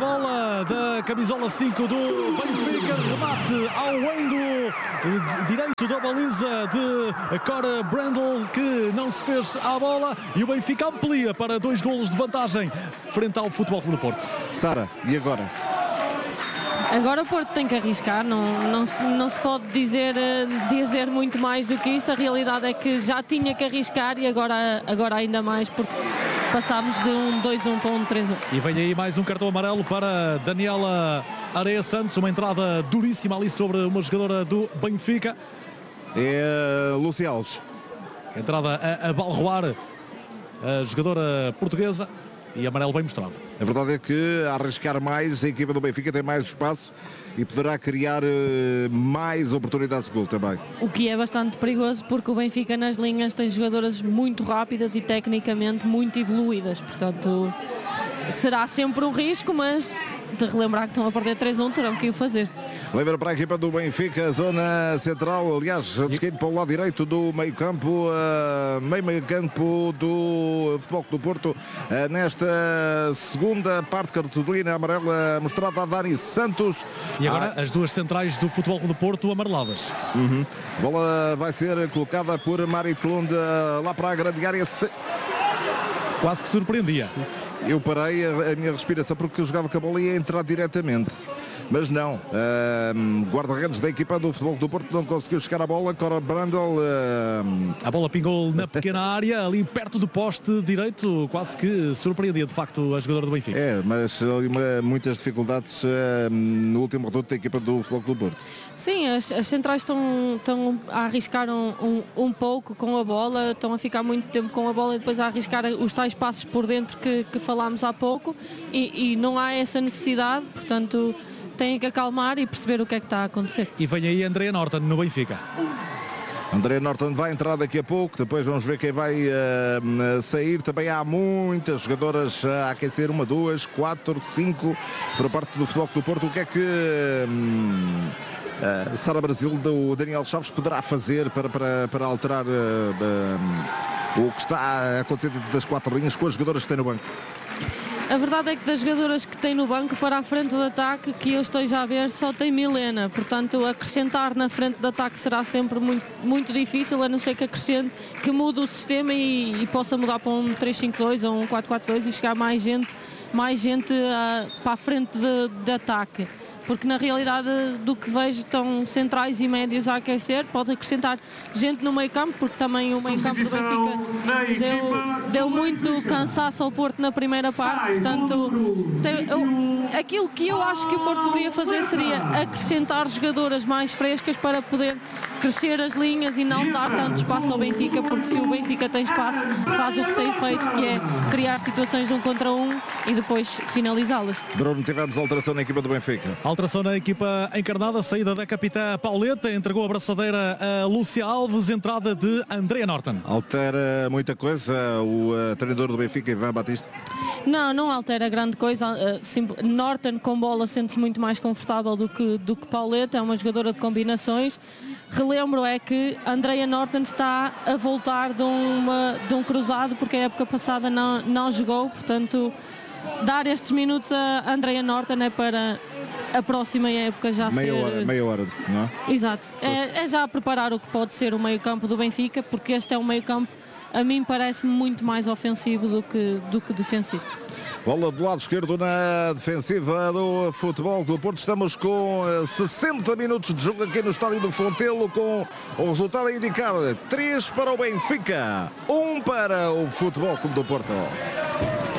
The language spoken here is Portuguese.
bola da camisola 5 do Benfica, remate ao ângulo direito da baliza de Cora Brandel, que não se fez à bola, e o Benfica amplia para 2 golos de vantagem frente ao Futebol Clube do Porto. Sara, e agora? Agora o Porto tem que arriscar, não se pode dizer muito mais do que isto. A realidade é que já tinha que arriscar e agora ainda mais, porque passámos de um 2-1 para um 3-1. E vem aí mais um cartão amarelo para Daniela Areia Santos, uma entrada duríssima ali sobre uma jogadora do Benfica. É Lúcia Alves. Entrada a balroar a jogadora portuguesa. E amarelo bem mostrado. A verdade é que, a arriscar mais, a equipa do Benfica tem mais espaço e poderá criar mais oportunidades de gol também. O que é bastante perigoso, porque o Benfica nas linhas tem jogadoras muito rápidas e tecnicamente muito evoluídas. Portanto, será sempre um risco, mas de relembrar que estão a perder 3-1, terão que o fazer. Lembra para a equipa do Benfica, zona central, aliás, descaído para o lado direito do meio-campo, meio-campo do Futebol Clube do Porto, nesta segunda parte, cartolina amarela mostrada a Dani Santos. E agora as duas centrais do Futebol Clube do Porto amareladas. A bola vai ser colocada por Mari Tlund lá para a grande área. Quase que surpreendia. Eu parei a minha respiração porque eu jogava com a bola e ia entrar diretamente. Mas não, guarda-redes da equipa do Futebol do Porto não conseguiu chegar à bola. Cora Brandel. A bola pingou na pequena área, ali perto do poste direito, quase que surpreendia de facto a jogadora do Benfica. É, mas ali muitas dificuldades no último reduto da equipa do Futebol do Porto. Sim, as centrais estão a arriscar um pouco com a bola, estão a ficar muito tempo com a bola e depois a arriscar os tais passos por dentro que falámos há pouco e não há essa necessidade, portanto têm que acalmar e perceber o que é que está a acontecer. E vem aí Andrea Norton no Benfica. Andrea Norton vai entrar daqui a pouco, depois vamos ver quem vai sair. Também há muitas jogadoras a aquecer, 1, 2, 4, 5 por parte do Futebol do Porto. O que é que Sara Brasil do Daniel Chaves poderá fazer para alterar o que está a acontecer das 4 linhas com as jogadoras que tem no banco? A verdade é que das jogadoras que tem no banco para a frente do ataque, que eu esteja a ver, só tem Milena. Portanto, acrescentar na frente do ataque será sempre muito, muito difícil, a não ser que acrescente, que mude o sistema e possa mudar para um 3-5-2 ou um 4-4-2 e chegar mais gente para a frente de ataque. Porque na realidade do que vejo estão centrais e médios a aquecer, pode acrescentar gente no meio campo, porque também o meio campo do Benfica deu muito cansaço ao Porto na primeira parte, portanto aquilo que eu acho que o Porto deveria fazer seria acrescentar jogadoras mais frescas para poder crescer as linhas e não dar tanto espaço ao Benfica, porque se o Benfica tem espaço, faz o que tem feito, que é criar situações de 1 contra 1 e depois finalizá-las. Bruno, tivemos alteração na equipa do Benfica. Alteração na equipa encarnada, saída da capitã Pauleta, entregou a braçadeira a Lúcia Alves, entrada de Andrea Norton. Altera muita coisa o treinador do Benfica, Ivan Batista? Não altera grande coisa. Norton com bola sente-se muito mais confortável do que Pauleta, é uma jogadora de combinações. Relembro é que Andrea Norton está a voltar de um cruzado, porque a época passada não jogou, portanto dar estes minutos a Andrea Norton é para a próxima época já meia hora, não é? Exato, é já preparar o que pode ser o meio campo do Benfica, porque este é um meio campo, a mim parece-me muito mais ofensivo do que defensivo. Bola do lado esquerdo na defensiva do Futebol do Porto. Estamos com 60 minutos de jogo aqui no estádio do Fontelo, com o resultado a indicar 3 para o Benfica, 1 para o Futebol Clube do Porto.